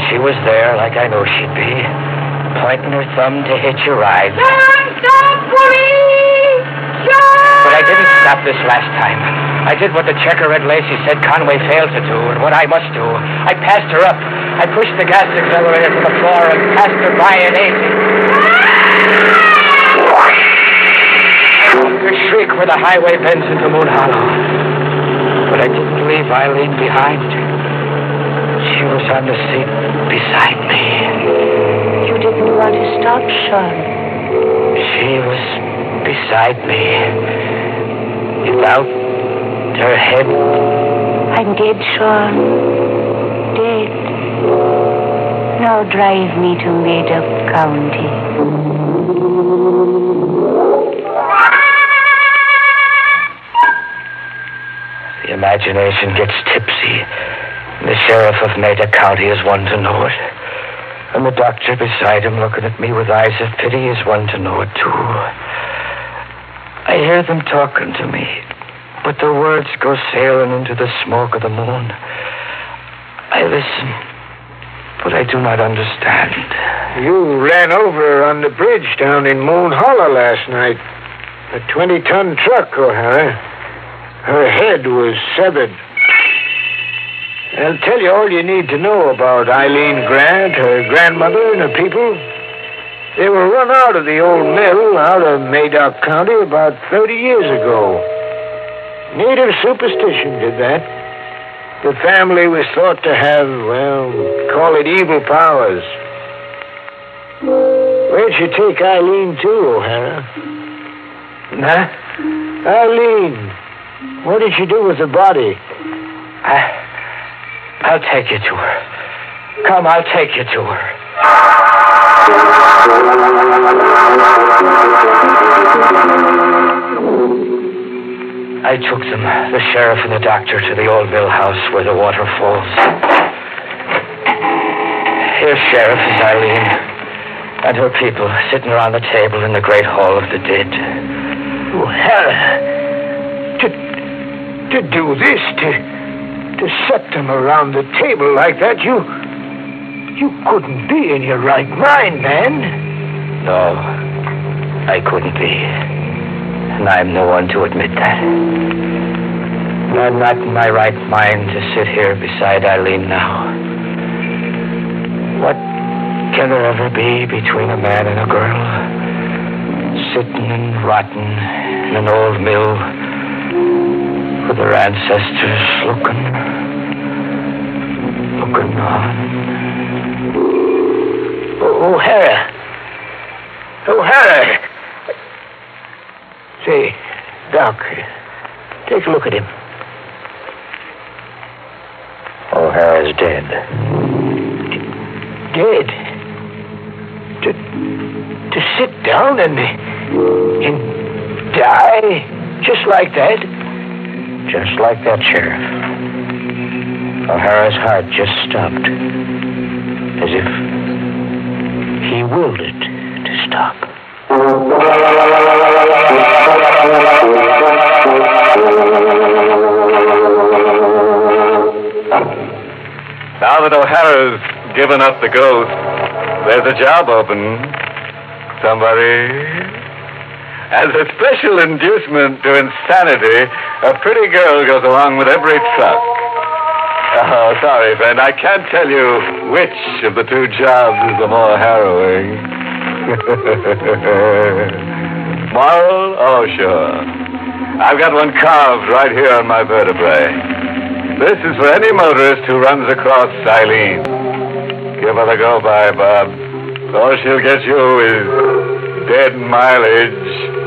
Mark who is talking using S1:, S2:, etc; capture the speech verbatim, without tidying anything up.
S1: she was there like I knew she'd be, pointing her thumb to hitch a ride.
S2: John, stop for me! John!
S1: But I didn't stop this last time. I did what the checker-red Lacey said Conway failed to do, and what I must do. I passed her up. I pushed the gas accelerator to the floor and passed her by an eighty. A shriek where the highway bends into Moon Hollow. But I didn't leave Eileen behind. She was on the seat beside me.
S2: You didn't want to stop, Sean.
S1: She was beside me. Without her head.
S2: I'm dead, Sean. Dead. Now drive me to Made-Up County.
S1: The imagination gets tipsy. The sheriff of Meda County is one to know it. And the doctor beside him looking at me with eyes of pity is one to know it, too. I hear them talking to me, but the words go sailing into the smoke of the moon. I listen, but I do not understand.
S3: You ran over her on the bridge down in Moon Hollow last night. A twenty-ton truck, O'Hara. Her head was severed. I'll tell you all you need to know about Eileen Grant, her grandmother, and her people. They were run out of the old mill out of Madoc County about thirty years ago. Native superstition did that. The family was thought to have, well, call it evil powers. Where'd you take Eileen to, O'Hara?
S1: Huh?
S3: Eileen, what did you do with the body?
S1: I... I'll take you to her. Come, I'll take you to her. I took them, the sheriff and the doctor, to the old mill house where the water falls. Here, Sheriff, is Eileen and her people sitting around the table in the great hall of the dead.
S3: Oh, Hera, to, to do this, to... To set them around the table like that, you... You couldn't be in your right mind, man.
S1: No, I couldn't be. And I'm the one to admit that. I'm not in my right mind to sit here beside Eileen now. What can there ever be between a man and a girl? Sitting and rotting in an old mill with their ancestors looking, looking on.
S3: Oh, O'Hara. O'Hara. Say, Doc, take a look at him.
S1: O'Hara's dead.
S3: D- dead? To, to sit down and, and die just like that?
S1: Just like that, Sheriff. O'Hara's heart just stopped. As if he willed it to stop.
S4: Now that O'Hara's given up the ghost, there's a job open. Somebody... As a special inducement to insanity, a pretty girl goes along with every truck. Oh, sorry, friend. I can't tell you which of the two jobs is the more harrowing. Moral? Oh, sure. I've got one carved right here on my vertebrae. This is for any motorist who runs across Eileen. Give her the go-by, Bob. All she'll get you is dead mileage.